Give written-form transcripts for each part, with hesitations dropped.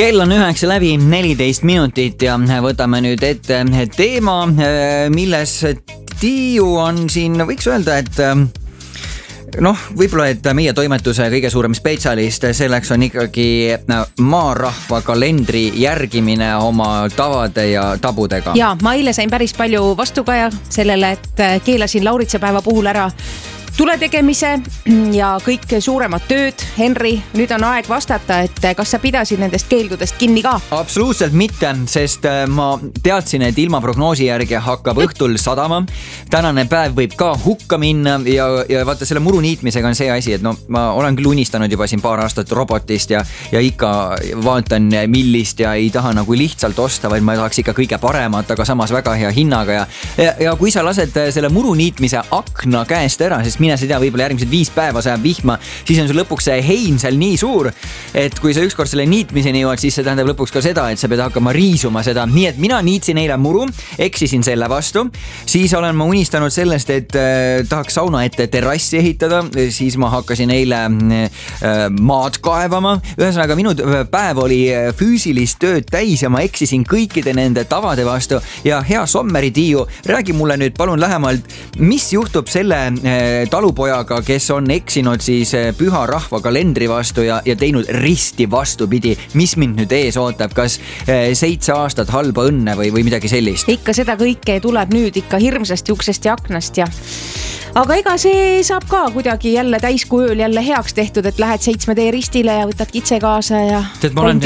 Kell on 9:14 minutit ja võtame nüüd ette teema, milles Tiiu on siin, võiks öelda, et võib-olla, et meie toimetuse kõige suurem spetsialist, selleks on ikkagi maarahva kalendri järgimine oma tavade ja tabudega. Ja ma eile sain päris palju vastukaja sellele, et keelasin lauritsepäeva puhul ära tule tegemise ja kõik suuremad tööd. Henri, nüüd on aeg vastata, et kas sa pidasid nendest keeldudest kinni ka? Absoluutselt mitte, sest ma teadsin, et ilma prognoosi järgi hakkab õhtul sadama. Tänane päev võib ka hukka minna ja vaata selle muru niitmisega on see asi, et ma olen küll unistanud juba siin paar aastat robotist ja ikka vaatan millist ja ei taha nagu lihtsalt osta, vaid ma tahaks ikka kõige paremat, aga samas väga hea hinnaga ja kui sa lased selle muru niitmise akna käest ära, sest mine sa tea, võib-olla järgmised 5 päeva sajab vihma, siis on sul lõpuks see hein seal nii suur, et kui sa ükskord selle niitmiseni jõuad, siis see tähendab lõpuks ka seda, et sa pead hakkama riisuma seda. Nii et mina niitsin eile muru, eksisin selle vastu, siis olen ma unistanud sellest, et tahaks sauna ette terrassi ehitada, siis ma hakkasin eile maad kaevama. Ühesõnaga, minu päev oli füüsilist tööd täis ja ma eksisin kõikide nende tavade vastu ja hea Sommeri Tiiu, räägi mulle nüüd palun lähemalt, mis juhtub selle talupojaga, kes on eksinud siis püha rahva kalendri vastu ja teinud risti vastupidi. Mis mind nüüd ees ootab? Kas 7 aastat halba õnne või midagi sellist? Ikka seda kõike tuleb nüüd ikka hirmsasti uksest ja aknast ja... Aga ega see saab ka kuidagi jälle täiskuööl jälle heaks tehtud, et lähed 7D ristile ja võtad kitse kaasa ja... Ma olen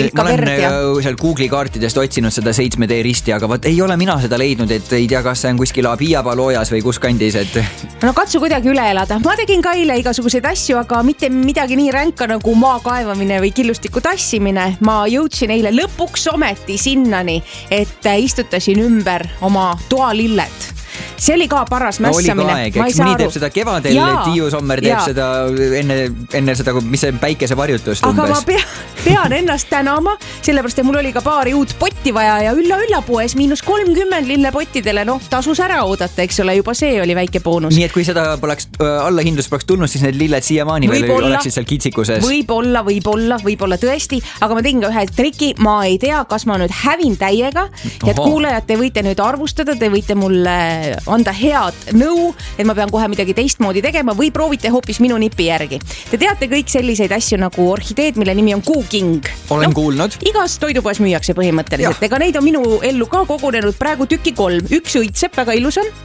seal Google'i kaartidest otsinud seda 7D risti, aga ei ole mina seda leidnud, et ei tea, kas see on kuskil Abiabaloojas või kus kandis, et... No katsu kuidagi üle elada. Ma tegin ka eile igasuguseid asju, aga mitte midagi nii ränka nagu maa kaevamine või killustiku tassimine. Ma jõudsin eile lõpuks ometi sinnani, et istutasin ümber oma toalilled. See oli ka paras mässamine. Oli ka aeg, eks mõni teeb seda kevadel, Tiiu Sommer teeb seda enne seda, mis see päikesevarjutust umbes. Aga ma pean ennast tänama, sellepärast, et mul oli ka paari uut potti vaja ja ülla poes -30 lillepottidele, tasus ära oodata, eks ole, juba see oli väike boonus. Nii et kui seda poleks allahindlus poleks tulnud, siis need lilled siiamaani veel oleksid seal kitsikuses. Võib-olla tõesti, aga ma tegin ka ühe triki, ma ei tea, kas ma nüüd hävin täiega, et kuulajad, te võite nüüd arvustada, te võite mulle anda head nõu, et ma pean kohe midagi teistmoodi tegema või proovite hoopis minu nipi järgi. Te teate kõik selliseid asju nagu orhideed, mille nimi on kuuking. Olen kuulnud. Igas toidupoes müüakse põhimõtteliselt. Ega neid on minu ellu ka kogunenud praegu tüki 3. Üks õitseb, väga ilus on.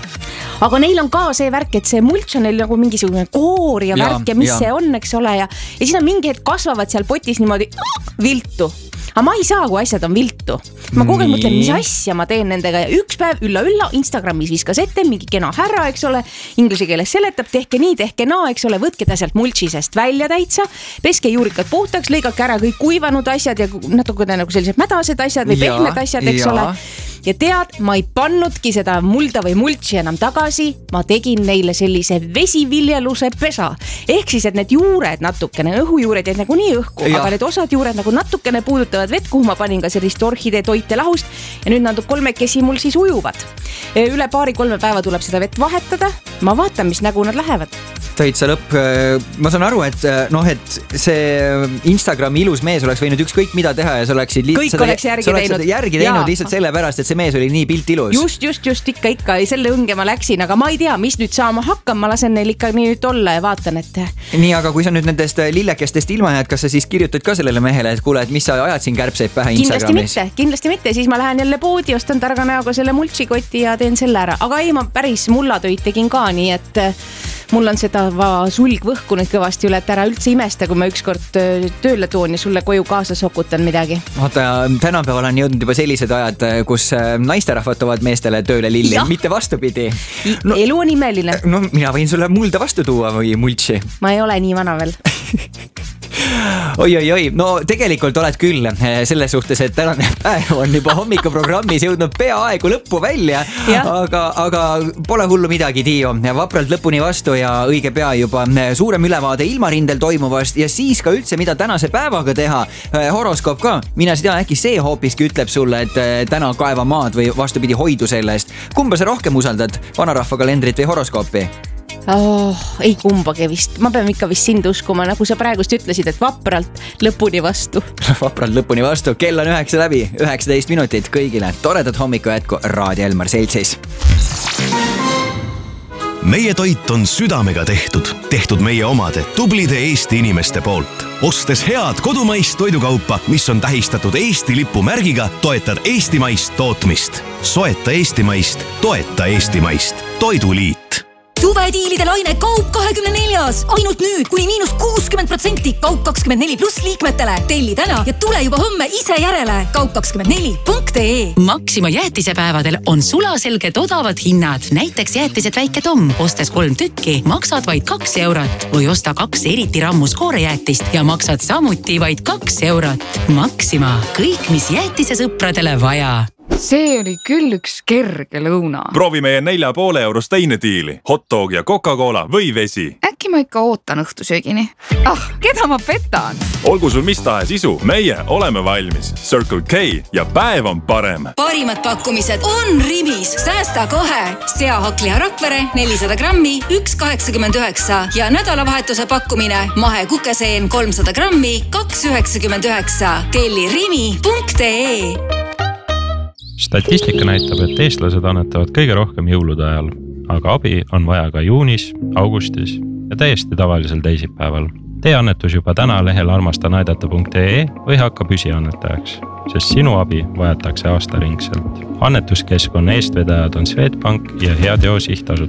Aga neil on ka see värk, et see mulch on neil nagu mingisugune koor ja värk ja mis see on, eks ole. Ja siis on mingi hetk kasvavad seal potis niimoodi viltu. Aga ma ei saa, kui asjad on viltu. Ma kogu aeg mõtlen, mis asja ma teen nendega ja üks päev ülla Instagramis viskas ette mingi kena härra, eks ole, inglise keeles seletab, tehke nii, tehke naa, eks ole, võtke ta sealt mulchisest välja täitsa, peske juurikad puhtaks, lõigake ära kõik kuivanud asjad ja natukene nagu sellised mädased asjad või pehmed asjad, eks ole. Ja tead, ma ei pannudki seda mulda või mulchi enam tagasi, ma tegin neile sellise vesiviljeluse pesa. Ehk siis, et need juured natukene, õhujuured jäid nagu nii õhku, aga need osad juured nagu natukene puudutavad vett, kuhu ma panin ka sellist orhidee toite lahust ja nüüd nad 3 mul siis ujuvad. Üle 2-3 päeva tuleb seda vett vahetada, ma vaatan, mis nägu nad lähevad. Täitsa lõpp. Ma saan aru, et see Instagrami ilus mees oleks võinud ükskõik mida teha ja sa oleksid järgi teinud lihtsalt selle pärast, et see mees oli nii pilt ilus. Just, ikka. Selle õnge ma läksin, aga ma ei tea, mis nüüd saama hakkam. Ma lasen neil ikka nii nüüd olla ja vaatan, et... Nii, aga kui sa nüüd nendest lillekestest ilma jääd, kas sa siis kirjutad ka sellele mehele, et kuule, et mis sa ajad siin kärbseid pähe Instagramis? Kindlasti mitte. Siis ma lähen jälle poodi, ostan targa näoga selle mulchikoti ja teen selle ära. Aga ei, ma päris mullatöid tegin ka, nii et mul on seda sulg võhkunud kõvasti üle, et ära üldse imesta, kui ma ükskord tööle toon ja sulle koju kaasa sokutan midagi. Vaata, tänapäeval on jõudnud juba sellised ajad, kus naisterahvad toovad meestele tööle lilli, mitte vastupidi. Elu on imeline. Mina võin sulle mulda vastu tuua või mulchi. Ma ei ole nii vana veel. Oi, no tegelikult oled küll selles suhtes, et tänane päev on juba hommikuprogrammis jõudnud peaaegu lõppu välja, aga pole hullu midagi, Tiiu. Vapralt lõpuni vastu ja õige pea juba suurem ülevaade ilmarindel toimuvast ja siis ka üldse, mida tänase päevaga teha. Horoskoop ka. Mina seda äkki see hoopiski ütleb sulle, et täna kaeva maad või vastupidi hoidu sellest. Kumba sa rohkem usaldad? Vanarahva kalendrit või horoskoopi? Ei kumbagi vist, ma pean ikka vist sind uskuma, nagu sa praegust ütlesid, et vapralt lõpuni vastu. Vapralt lõpuni vastu, kell on 9 läbi, 19 minutit kõigile. Toredat hommiku jätku Raadio Elmar Seltsis. Meie toit on südamega tehtud meie omade tublide Eesti inimeste poolt. Ostes head kodumaist toidukaupa, mis on tähistatud Eesti lipu märgiga, toetad eestimaist tootmist. Soeta eestimaist, toeta eestimaist. Toiduliit. Suvediilide laine Kaup 24. Ainult nüüd kuni -60% Kaup 24 pluss liikmetele. Telli täna ja tule juba homme ise järele. Kaup24.ee. Maxima jäätisepäevadel on sulaselged odavad hinnad. Näiteks jäätised Väike Tom. Ostes 3 tükki, maksad vaid 2 eurot. Või osta 2 eriti rammus koorejäätist ja maksad samuti vaid 2 eurot. Maxima. Kõik, mis jäätise sõpradele vaja. See oli küll üks kerge lõuna. Proovi meie 4,5 eurost teine diili. Hotdog ja Coca-Cola või vesi. Äkki ma ikka ootan õhtusöögini. Keda ma petan? Olgu sul mis tahes isu, meie oleme valmis. Circle K ja päev on parem. Parimad pakkumised on Rimis. Säästa kohe. Seahakliha Rakvere 400 grammi 1,89 ja nädalavahetuse pakkumine mahe kukeseen 300 grammi 2,99. Telli rimi.ee. Statistika näitab, et eestlased annetavad kõige rohkem jõulude ajal, aga abi on vaja ka juunis, augustis ja täiesti tavalisel teisipäeval. Tee annetus juba täna lehel armastanaidata.ee või hakka püsiannetajaks, sest sinu abi vajatakse aastaringselt. Annetuskeskkonna eestvedajad on Swedbank ja Heateo Sihtasutus.